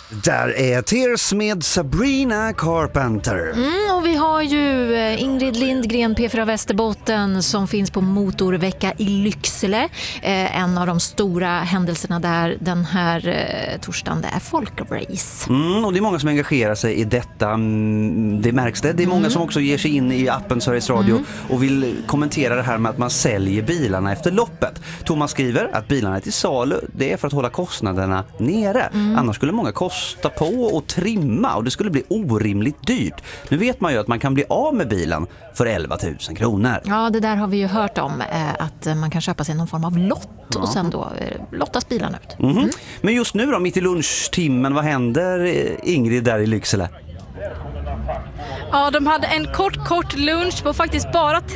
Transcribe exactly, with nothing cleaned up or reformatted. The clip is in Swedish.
Där är Tears med Sabrina Carpenter. Mm, och vi har ju Ingrid Lindgren, P fyra Västerbotten, som finns på Motorvecka i Lycksele. Eh, en av de stora händelserna där den här eh, torsdagen, det är folkrace. Mm, och det är många som engagerar sig i detta. Det märks det. Det är många mm. som också ger sig in i appen Sveriges Radio mm. och vill kommentera det här med att man säljer bilarna efter loppet. Thomas skriver att bilarna är till salu. Det är för att hålla kostnaderna nere. Mm. Annars skulle många kosta på och trimma och det skulle bli orimligt dyrt. Nu vet man ju att man kan bli av med bilen för elva tusen kronor. Ja, det där har vi ju hört om, eh, att man kan köpa sig någon form av lott ja. och sen då eh, lottas bilarna ut. Mm. Mm. Men just nu då, mitt i lunchtimmen, vad händer, Ingrid, där i Lycksele? Ja, de hade en kort, kort lunch på faktiskt bara